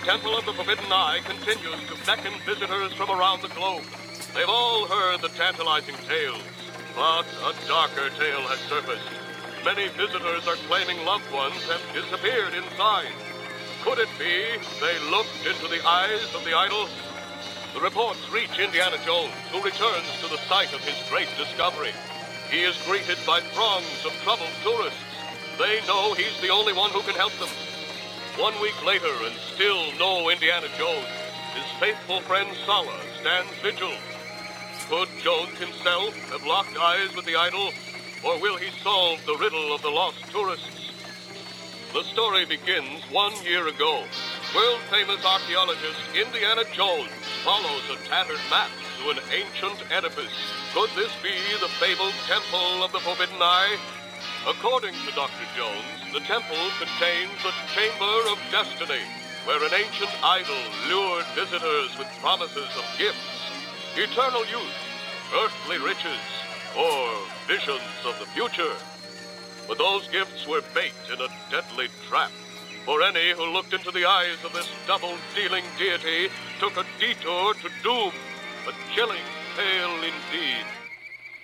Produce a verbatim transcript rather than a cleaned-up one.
Temple of the Forbidden Eye continues to beckon visitors from around the globe. They've all heard the tantalizing tales, but a darker tale has surfaced. Many visitors are claiming loved ones have disappeared inside. Could it be they looked into the eyes of the idol? The reports reach Indiana Jones, who returns to the site of his great discovery. He is greeted by throngs of troubled tourists. They know he's the only one who can help them. One week later, and still no Indiana Jones, his faithful friend Sala stands vigil. Could Jones himself have locked eyes with the idol, or will he solve the riddle of the lost tourists? The story begins one year ago. World-famous archaeologist Indiana Jones follows a tattered map to an ancient edifice. Could this be the fabled Temple of the Forbidden Eye? According to Doctor Jones, the temple contains a chamber of destiny, where an ancient idol lured visitors with promises of gifts, eternal youth, earthly riches, or visions of the future. But those gifts were bait in a deadly trap, for any who looked into the eyes of this double-dealing deity took a detour to doom, a chilling tale indeed.